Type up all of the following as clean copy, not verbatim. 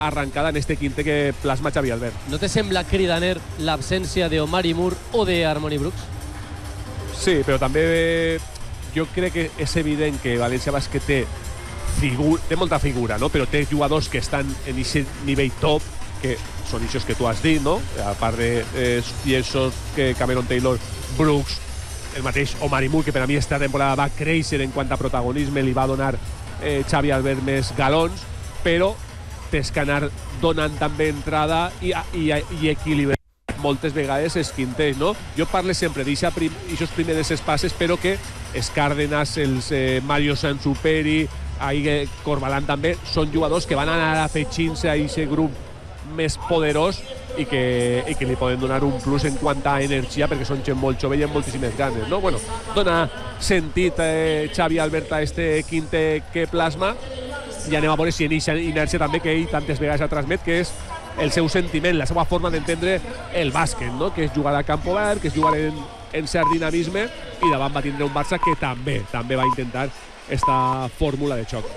arrancada en este quinte que plasma Xavi Albert. No te sembla cridaner l'absència d'Omari Moore o d'Harmony Brooks? Sí, però també jo crec que és evident que València Bàsquet té molta figura, no? Però té jugadors que estan en aquest nivell top, que són això que tu has dit, no? A part de Piensos, que Cameron Taylor, Brooks, el mateix Omari Moore, que per a mi esta temporada va créixer en quant a protagonisme, li va donar Xavi Albert més galons, però tens que anar donant també entrada i equilibrar moltes vegades els quinters, no? Jo parlo sempre d'aixòs primeres espases, però que els Cárdenas, els Mario Sansuperi, Corbalán també, són jugadors que van anar afegint-se a aquest grup més poderós i que li poden donar un plus en quant a energia, perquè són gent molt jove i amb moltíssimes ganes, no? Bueno, dona sentit Xavi Albert a este quinte que plasma, i anem a veure si en aquesta inèrcia també que ell tantes vegades ha transmet, que és el seu sentiment, la seva forma d'entendre el bàsquet, no? Que és jugar a camp obert, que és jugar en cert dinamisme, i davant va tindre un Barça que també va intentar esta fórmula de xoc.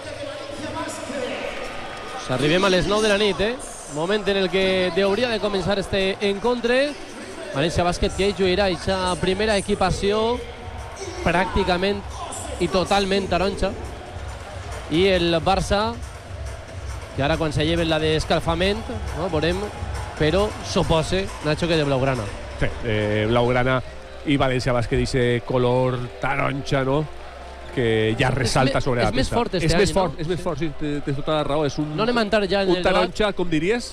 Arribem a les 9 de la nit, moment en el que hauria de començar este encontre. València Bàsquet que jugarà aquesta primera equipació pràcticament i totalment taronja, i el Barça que ara quan se lleven la d'escalfament, no, veurem, però suposa, Nacho, que de blaugrana. Sí, blaugrana i València Bàsquet d'aquest color taronja, no?, que ja ressalta sobre la pista. És més fort este any, no? És més fort, sí, tens tota la raó. És un taronja, com diries?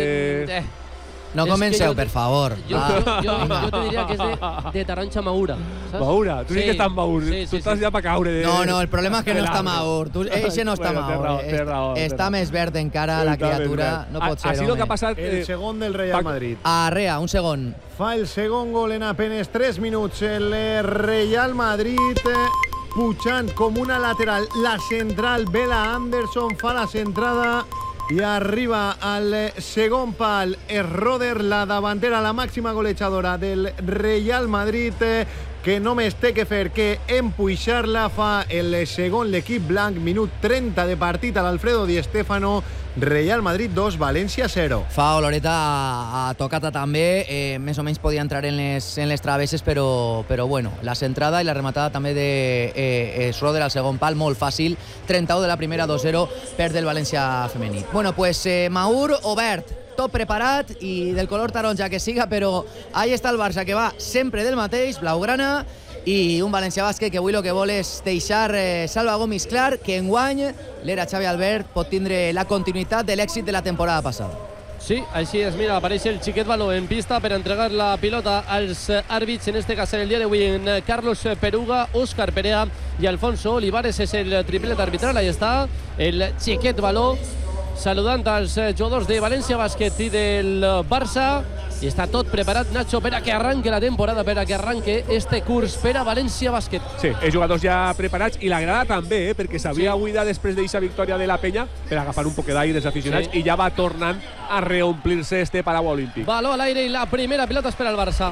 No comenceu, per favor. Jo te diria que és de taronja madura. Madura? Tu dius que estàs madur. Tu estàs ja per caure. No, el problema és que no està madur. Eixe no està madur. Està més verd encara la criatura. No pot ser, home. Ha sido que ha passat... El segon del Real Madrid. Arrea, un segon. Fa el segon gol en apenas 3 minuts. El Real Madrid pujant com una lateral. La central, Bella Anderson, fa la centrada i arriba al segon pal. Schroeder, la davantera, la màxima golejadora del Real Madrid, que només té que fer que empuixar-la. Fa el segon l'equip blanc, minut 30 de partit a l'Alfredo Di Stéfano. Real Madrid 2, València 0. Fa oloreta a tocata també, més o menys podia entrar en les travesses, però bueno, la centrada i la rematada també de Schroeder al segon pal, molt fàcil. 31 de la primera, 2-0 per del València femení. Bueno, pues Maur obert, tot preparat i del color taronja que siga, però ahí està el Barça, que va sempre del mateix, blaugrana, i un València Bàsquet que avui el que vol és deixar Salva Gomis clar que enguany l'era Xavi Albert pot tindre la continuïtat de l'èxit de la temporada passada. Sí, així és. Mira, apareix el xiquet Baló en pista per entregar la pilota als àrbits, en este cas en el dia d'avui en Carlos Peruga, Òscar Perea i Alfonso Olivares. És el triplet arbitral. Ahí està el xiquet Baló saludant als jugadors de València Bàsquet i del Barça. I està tot preparat, Nacho, per a que arranque la temporada, per a que arranque este curs per a València Bàsquet. Sí, els jugadors ja preparats i la grada també, perquè s'havia buidat després d'aquesta victòria de la Penya per agafar un poc d'aire dels aficionats, i ja va tornant a reomplir-se este Palau Olímpic. Baló a l'aire i la primera pilota és per al Barça.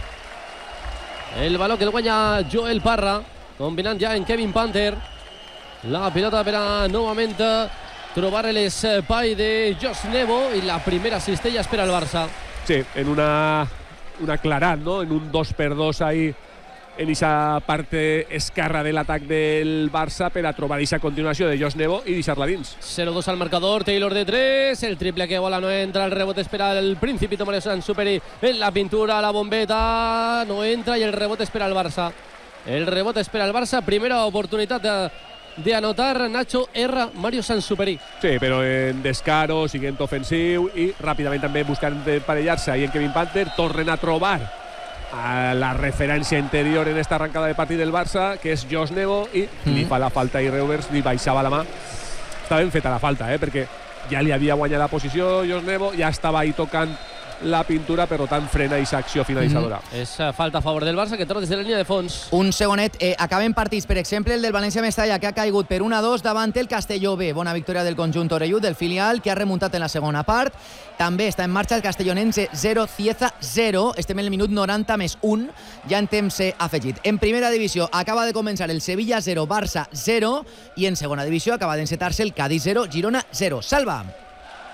El baló que el guanya Joel Parra, combinant ja en Kevin Panther. La pilota per a novament trobar l'espai de Josh Nebo, i la primera cistella és per al Barça. Sí, en una clarat, ¿no? En un 2x2 ahí, en esa parte esquerra del atac del Barça, per a trobar aquesta continuació de Josh Nebo i deixar-la dins. 0-2 al marcador, Taylor de 3, el triple que vola no entra, el rebote espera el Principito Mario Sansuperi en la pintura, la bombeta no entra, i el rebote espera el Barça. El rebote espera el Barça, primera oportunitat de anotar Nacho erra Mario Sansuperi. Sí, però en descaro, siguent ofensiu i ràpidament també buscant emparellar-se ahí en Kevin Panther. Tornen a trobar a la referència interior en esta arrancada de partit del Barça, que és Josh Nebo, i li fa la falta i Reuvers li baixava la mà. Està ben feta la falta, perquè ja li havia guanyat la posició Josh Nebo, ja estava ahí tocant la pintura, per tant frena aquesta acció finalitzadora. És falta a favor del Barça, que torna des de la línia de fons. Un segonet, acabem partits, per exemple el del València Mestalla, que ha caigut per 1-2 davant el Castelló B. Bona victòria del conjunt orellut, del filial, que ha remuntat en la segona part. També està en marxa el castellonense 0, Cieza 0, estem en el minut 90 més 1, ja en temps afegit. En primera divisió acaba de començar el Sevilla 0, Barça 0, i en segona divisió acaba d'encetar-se el Cádiz 0, Girona 0. Salva!